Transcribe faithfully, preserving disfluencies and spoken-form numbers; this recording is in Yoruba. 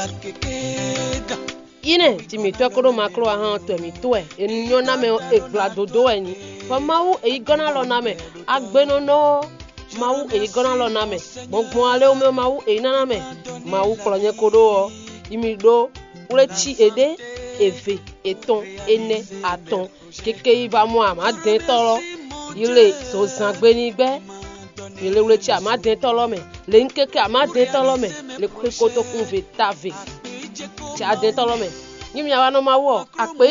ine timi to koro makro ha to mi to e enyo na me egladodo eni fa mawu e gona lo na me agbeno no mawu e gona lo na me gbongbon ale o me mawu e na na me mawu klonye kodo o imi do ulechi ede eve eton ene aton keke iba mo ama den toro ile so zangbe ni gbe ile ulechi ama den toro me le nkeke ama den toro me le koto kun ve tave ti a den toro me yimi awa no mawo ape